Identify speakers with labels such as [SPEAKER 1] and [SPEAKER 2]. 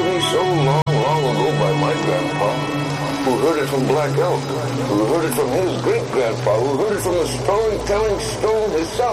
[SPEAKER 1] me so long, long ago by my grandpa, who heard it from Black Elk, who heard it from his great-grandpa, who heard it from the storytelling stone himself.